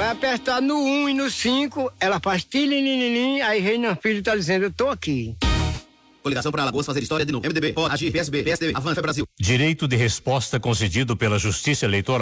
Vai apertar no 1 e no 5, ela faz tilininim, aí Renan Filho tá dizendo, eu tô aqui. Coligação para Alagoas fazer história de novo. MDB, pode agir, PSB, PSDB, Avan, Fé Brasil. Direito de resposta concedido pela Justiça Eleitoral.